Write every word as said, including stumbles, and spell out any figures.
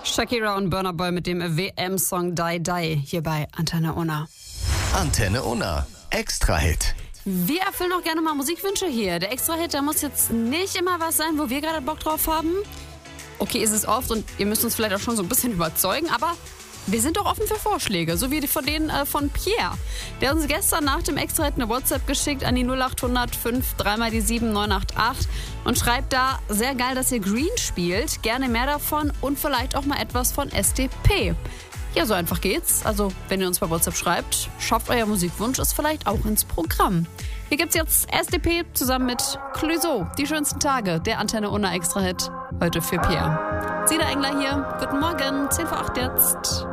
Shakira und Burna Boy mit dem W M-Song Die Die hier bei Antenne Unna. Antenne Unna, Extra-Hit. Wir erfüllen auch gerne mal Musikwünsche hier. Der Extra-Hit, da muss jetzt nicht immer was sein, wo wir gerade Bock drauf haben. Okay, ist es oft und ihr müsst uns vielleicht auch schon so ein bisschen überzeugen, aber wir sind doch offen für Vorschläge, so wie von denen äh, von Pierre. Der uns gestern nach dem Extra-Hit eine WhatsApp geschickt an die null acht hundert fünf drei mal die sieben neun acht acht und schreibt da, sehr geil, dass ihr Green spielt, gerne mehr davon und vielleicht auch mal etwas von S D P. Ja, so einfach geht's. Also, wenn ihr uns bei WhatsApp schreibt, schafft euer Musikwunsch es vielleicht auch ins Programm. Hier gibt's jetzt S D P zusammen mit Clouseau, die schönsten Tage, der Antenne Unna Extra-Hit, heute für Pierre. Sina Engler hier, guten Morgen, zehn vor acht jetzt.